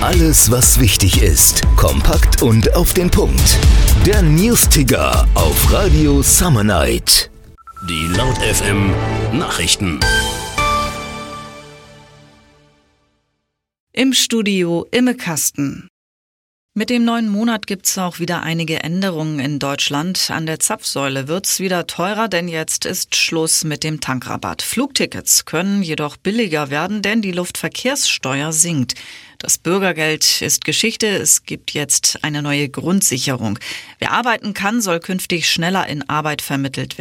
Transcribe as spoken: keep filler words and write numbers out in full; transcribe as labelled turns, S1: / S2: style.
S1: Alles, was wichtig ist, kompakt und auf den Punkt. Der News-Ticker auf Radio Summer Night.
S2: Die Laut F M Nachrichten.
S3: Im Studio Imme Kasten. Mit dem neuen Monat gibt's auch wieder einige Änderungen in Deutschland. An der Zapfsäule wird's wieder teurer, denn jetzt ist Schluss mit dem Tankrabatt. Flugtickets können jedoch billiger werden, denn die Luftverkehrssteuer sinkt. Das Bürgergeld ist Geschichte. Es gibt jetzt eine neue Grundsicherung. Wer arbeiten kann, soll künftig schneller in Arbeit vermittelt werden.